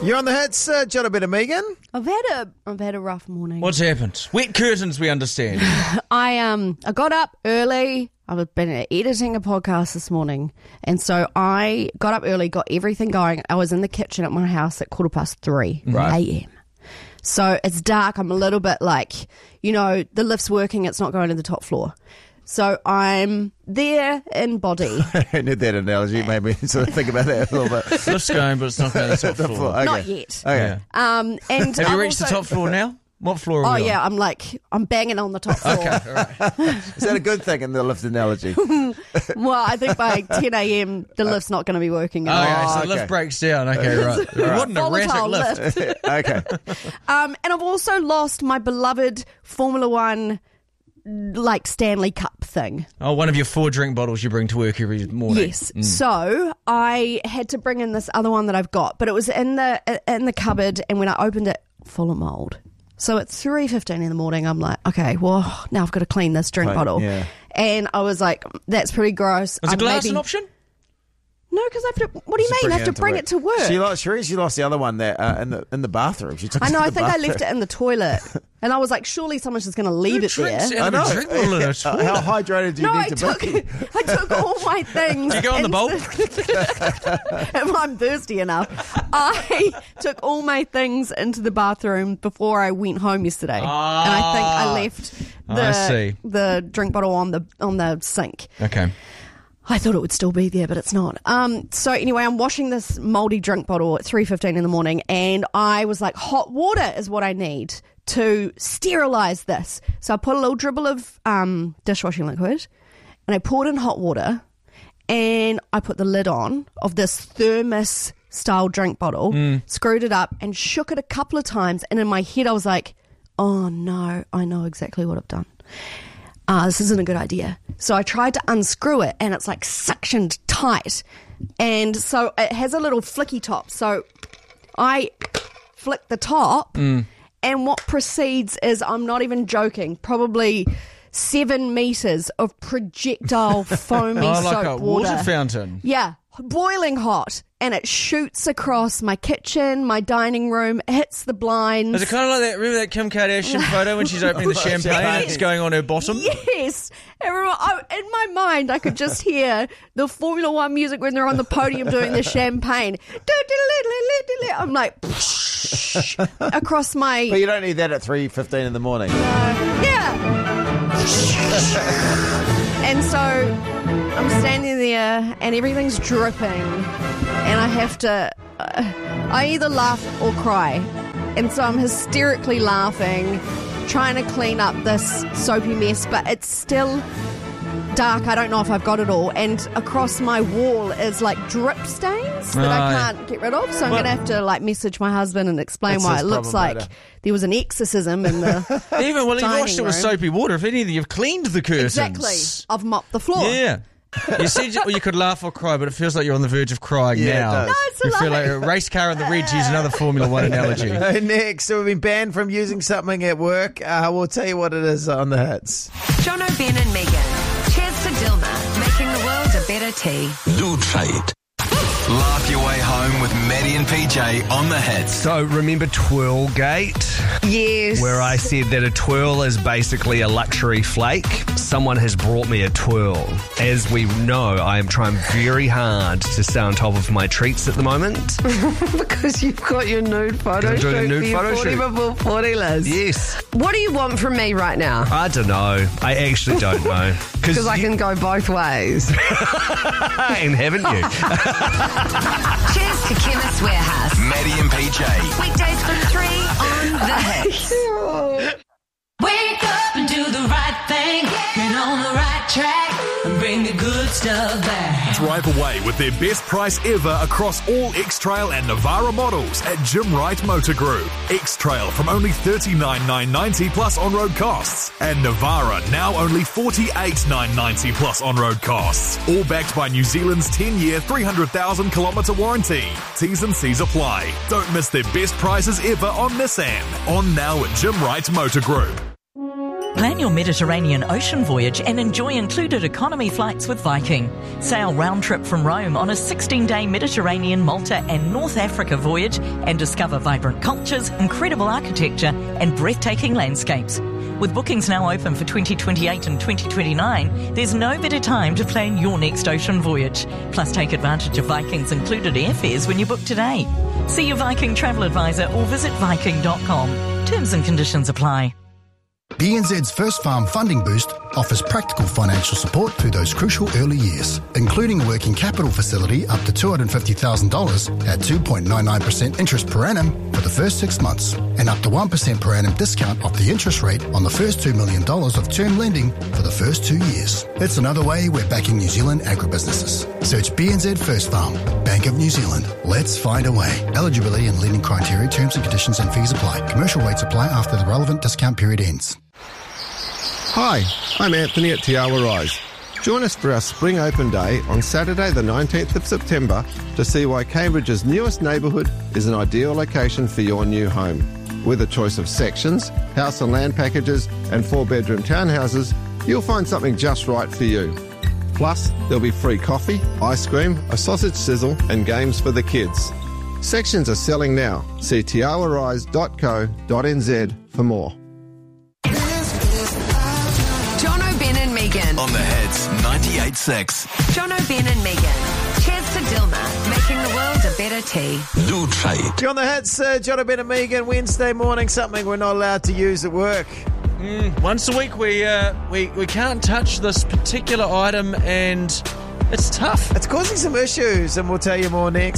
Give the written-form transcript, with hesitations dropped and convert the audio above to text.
You're on the hits, Jonathan and Megan. I've had a rough morning. What's happened? Wet curtains, we understand. I got up early. I've been editing a podcast this morning, and so I got up early, got everything going. I was in the kitchen at my house at 3:15 a.m. So it's dark. I'm a little bit like, the lift's working. It's not going to the top floor. So I'm there in body. I need that analogy. It made me sort of think about that a little bit. Lift's going, but it's not going to the top floor. Okay. Not yet. Okay. And Have you reached the top floor now? What floor are we on? yeah, I'm banging on the top floor. Okay, all right. Is that a good thing in the lift analogy? Well, I think by 10 a.m. the lift's not going to be working at all. Okay, so the okay. lift breaks down. Okay, right. What an erratic Volatile lift. Okay. And I've also lost my beloved Formula One Stanley Cup thing. Oh, one of your 4 drink bottles you bring to work every morning. Yes. So I had to bring in this other one that I've got, but it was in the cupboard, and when I opened it, full of mold. So at 3:15 in the morning, I'm like, okay, well, now I've got to clean this drink bottle. Yeah. And I was like, that's pretty gross. Was a glass an option? No, because I have to. What do you mean? I have to bring it to work. She lost the other one there in the bathroom. She took it I know. to I the think I bathroom. left it in the toilet, and I was like, surely someone's just going to leave it drinks there. out of a drink bottle in a toilet? How hydrated do you No, need to be? I took all my things. You go on the boat? If I'm thirsty enough. I took all my things into the bathroom before I went home yesterday. And I think I left the drink bottle on the sink. Okay. I thought it would still be there, but it's not. So anyway, I'm washing this mouldy drink bottle at 3:15 in the morning, and I was like, hot water is what I need to sterilise this. So I put a little dribble of dishwashing liquid, and I poured in hot water, and I put the lid on of this thermos-style drink bottle, screwed it up, and shook it a couple of times, and in my head I was like, oh no, I know exactly what I've done. This isn't a good idea. So I tried to unscrew it, and it's like suctioned tight. And so it has a little flicky top. So I flick the top, and what proceeds is, I'm not even joking, probably 7 meters of projectile foamy soap like a water. water fountain. Yeah, boiling hot. And it shoots across my kitchen, my dining room, hits the blinds. Is it kind of like that? Remember that Kim Kardashian photo when she's opening the champagne and it's going on her bottom? Yes. Everyone, in my mind, I could just hear the Formula One music when they're on the podium doing the champagne. I'm like, across my... But you don't need that at 3:15 in the morning. Yeah. And so I'm standing there and everything's dripping, and I have to I either laugh or cry, and so I'm hysterically laughing, trying to clean up this soapy mess, but it's still dark. I don't know if I've got it all, and across my wall is like drip stains that I can't get rid of, so I'm going to have to message my husband and explain why it looks like there was an exorcism in the Even when you dining washed it with room. soapy water, if anything, you've cleaned the curtains. Exactly. I've mopped the floor. Yeah. You said you could laugh or cry, but it feels like you're on the verge of crying Yeah, now. it does. No, it's You a feel lie. like a race car on the ridge. Use another Formula One analogy. Next, so we've been banned from using something at work. We'll tell you what it is on the hits. Jono, Ben and Megan. Cheers to Dilma, making the world a better tea. Do try it. Laugh your way home with Maddie and PJ on the hits. So remember Twirlgate? Yes. Where I said that a twirl is basically a luxury flake. Someone has brought me a twirl. As we know, I am trying very hard to stay on top of my treats at the moment. Because you've got your nude photo I'm doing a shoot nude for your photo 40 shoot. before 40 list. Yes. What do you want from me right now? I don't know. I actually don't know. Because I can go both ways. And haven't you? Cheers to Chemist Warehouse. Maddie and PJ. Weekdays from 3 on the hits. Wake up and do the right thing. Get on the right track and bring the good stuff back. Drive away with their best price ever across all X-Trail and Navara models at Jim Wright Motor Group. X-Trail from only $39,990 plus on-road costs, and Navara now only $48,990 plus on-road costs. All backed by New Zealand's 10-year, 300,000 kilometre warranty. T's and C's apply. Don't miss their best prices ever on Nissan. On now at Jim Wright Motor Group. Plan your Mediterranean ocean voyage and enjoy included economy flights with Viking. Sail round trip from Rome on a 16-day Mediterranean, Malta and North Africa voyage and discover vibrant cultures, incredible architecture and breathtaking landscapes. With bookings now open for 2028 and 2029, there's no better time to plan your next ocean voyage. Plus, take advantage of Viking's included airfares when you book today. See your Viking travel advisor or visit viking.com. Terms and conditions apply. BNZ's First Farm Funding Boost offers practical financial support through those crucial early years, including a working capital facility up to $250,000 at 2.99% interest per annum for the first 6 months, and up to 1% per annum discount off the interest rate on the first $2 million of term lending for the first 2 years. It's another way we're backing New Zealand agribusinesses. Search BNZ First Farm, Bank of New Zealand. Let's find a way. Eligibility and lending criteria, terms and conditions and fees apply. Commercial rates apply after the relevant discount period ends. Hi, I'm Anthony at Te Awa Rise. Join us for our Spring Open Day on Saturday the 19th of September to see why Cambridge's newest neighbourhood is an ideal location for your new home. With a choice of sections, house and land packages and 4-bedroom townhouses, you'll find something just right for you. Plus, there'll be free coffee, ice cream, a sausage sizzle and games for the kids. Sections are selling now. See teawarise.co.nz for more. Jono, Ben and Megan. On the Hits 98.6. Jono, Ben and Megan. Cheers to Dilma, making the world a better tea. Do try it. On the hits, Jono, Ben and Megan, Wednesday morning, something we're not allowed to use at work. Once a week we can't touch this particular item and it's tough. It's causing some issues and we'll tell you more next.